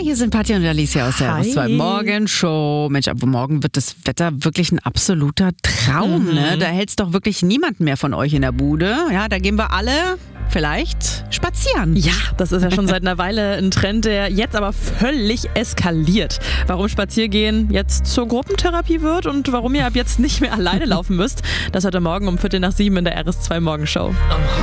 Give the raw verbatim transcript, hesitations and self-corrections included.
hier sind Katja und Alicia aus der R S zwei Morgenshow. Mensch, aber morgen wird das Wetter wirklich ein absoluter Traum. Mhm. Ne? Da hält's doch wirklich niemand mehr von euch in der Bude. Ja, da gehen wir alle vielleicht spazieren. Ja, das ist ja schon seit einer Weile ein Trend, der jetzt aber völlig eskaliert. Warum Spaziergehen jetzt zur Gruppentherapie wird und warum ihr ab jetzt nicht mehr alleine laufen müsst, das heute Morgen um Viertel nach sieben in der R S zwei Morgenshow.